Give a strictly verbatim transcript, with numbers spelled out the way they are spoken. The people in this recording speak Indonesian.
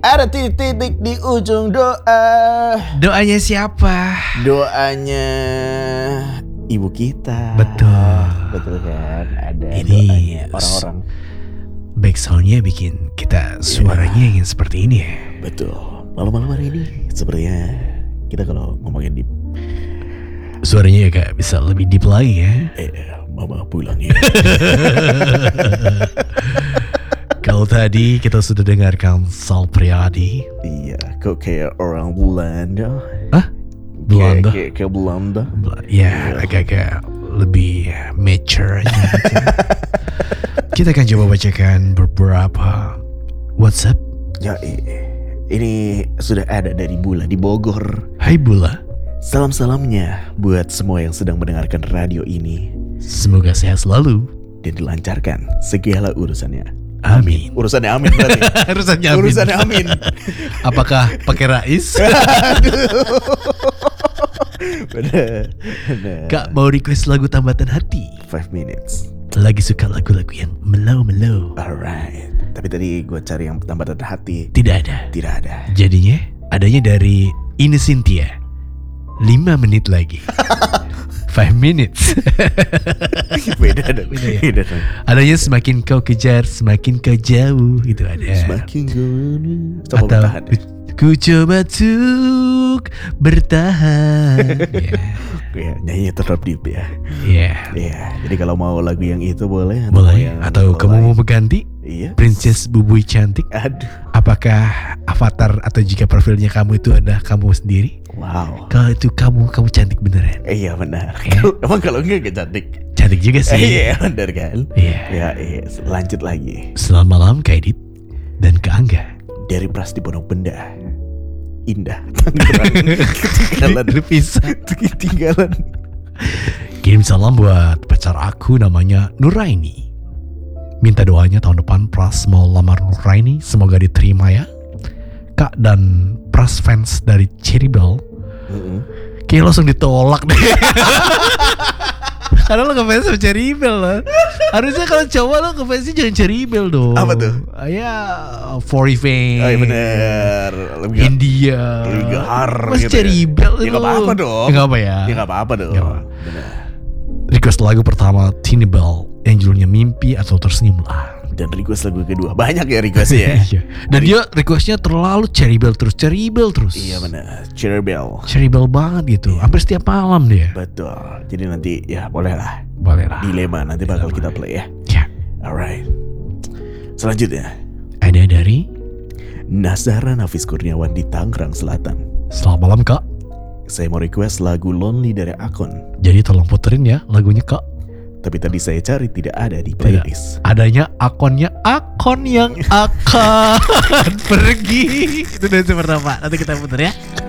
Ada titik-titik di ujung doa. Doanya siapa? Doanya ibu kita. Betul. Betul kan? Ada Ini doanya orang-orang. Backsoundnya bikin kita suaranya yeah. ingin seperti ini ya. Betul. Malam-malam hari ini sepertinya kita kalau ngomongin deep, suaranya ya kak bisa lebih deep lagi ya. Eh, mama pulang ya. Kalau tadi kita sudah dengarkan Sal Priadi. Iya, kok kayak orang Belanda. Hah? Belanda? Kayak, kayak, kayak Belanda. Bel- ya, agak-agak lebih mature aja gitu. Kita akan coba bacakan beberapa WhatsApp. Ya, ini sudah ada dari Bula di Bogor. Hai Bula. Salam-salamnya buat semua yang sedang mendengarkan radio ini. Semoga sehat selalu dan dilancarkan segala urusannya. Amin. Urusannya amin berarti. Urusannya amin. Urusannya amin. Apakah pakai Rais? Bener, bener. Kak mau request lagu Tambatan Hati. Five minutes. Lagi suka lagu-lagu yang melow-melow. Alright. Tapi tadi gue cari yang Tambatan Hati. Tidak ada. Tidak ada. Jadinya adanya dari Ine Cynthia. Lima menit lagi. Five minutes. Beda dong. Beda ya? Beda dong. Adanya semakin kau kejar, semakin kau jauh. Itu ada. Semakin kau coba atau bertahan. ku, ku coba untuk bertahan. yeah. Ya, nyanyi tetap deep ya. Iya. Yeah. Yeah. Jadi kalau mau lagu yang itu boleh. Atau Boleh. yang Atau kamu lain. mau berganti? Iya. Princess Bubui Cantik. Aduh. Apakah avatar atau jika profilnya kamu itu ada kamu sendiri? Wow. Kalau itu kamu, kamu cantik beneran. Eh, iya benar. Ya. Emang kalau enggak gak cantik. Cantik juga sih. Eh, iya benar kan. Iya. Ya, iya. Lanjut lagi. Selamat malam Kak Edit dan Kak Angga. Dari Prasti Pondok Benda. Indah. Tangerang. Ketinggalan. Terpisah. Ketinggalan. Kirim salam buat pacar aku namanya Nuraini. Minta doanya tahun depan Pras mau lamar Nuraini, semoga diterima ya. Kak dan Pras fans dari Cherry Bell. Mm-hmm. Kayak langsung ditolak deh. Karena lo ngefans sama Cherry Bell lah. Harusnya kalau cowok lo ngefansnya jangan Cherry Bell dong. Apa tuh? Ya Fory Fame. Oh iya bener. Lebih gak, India. lebih gahar Mas gitu Cherry ya. Bell Ya itu. gak apa-apa dong. Ya gak apa ya. Ya gak apa-apa dong. Gak apa. Bener. Request lagu pertama Tiny Bell yang judulnya Mimpi atau Tersenyumlah. Dan request lagu kedua. Banyak ya requestnya ya. Dan dia requestnya terlalu Cherry Bell terus, Cherry Bell terus. Iya benar. Cherry Bell. Cherry Bell banget gitu. Iya. Hampir setiap malam dia. Betul. Jadi nanti ya boleh lah. Boleh lah. Dilema nanti bakal kita play ya. Ya. Alright. Selanjutnya Ada dari Nazara Nafis Kurniawan di Tangerang Selatan. Selamat malam Kak. Saya mau request lagu Lonely dari Akon. Jadi tolong puterin ya lagunya Kak. Tapi tadi saya cari tidak ada di Tidak. playlist. Adanya akonnya akon yang akan pergi. Itu dari pertama. Nanti kita puter ya.